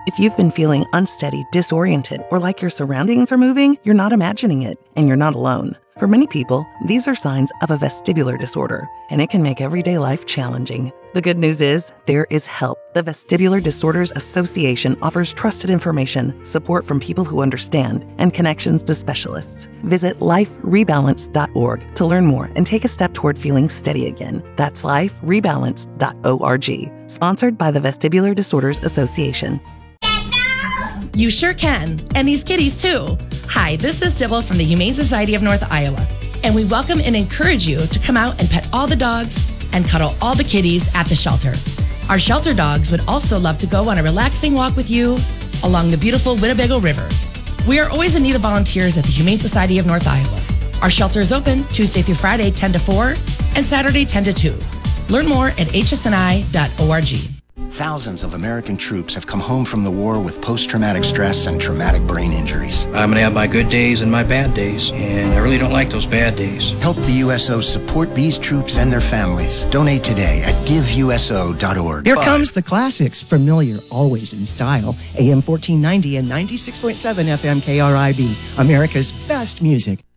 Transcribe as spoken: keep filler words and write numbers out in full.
If you've been feeling unsteady, disoriented, or like your surroundings are moving, you're not imagining it, and you're not alone. For many people, these are signs of a vestibular disorder, and it can make everyday life challenging. The good news is, there is help. The Vestibular Disorders Association offers trusted information, support from people who understand, and connections to specialists. Visit life rebalance dot org to learn more and take a step toward feeling steady again. That's life rebalance dot org. Sponsored by the Vestibular Disorders Association. You sure can. And these kitties, too. Hi, this is Sybil from the Humane Society of North Iowa. And we welcome and encourage you to come out and pet all the dogs and cuddle all the kitties at the shelter. Our shelter dogs would also love to go on a relaxing walk with you along the beautiful Winnebago River. We are always in need of volunteers at the Humane Society of North Iowa. Our shelter is open Tuesday through Friday, ten to four, and Saturday, ten to two. Learn more at h s n i dot org. Thousands of American troops have come home from the war with post-traumatic stress and traumatic brain injuries. I'm going to have my good days and my bad days, and I really don't like those bad days. Help the U S O support these troops and their families. Donate today at give u s o dot org. Here comes the classics, familiar, always in style. A M fourteen ninety and ninety-six point seven F M K R I B, America's best music.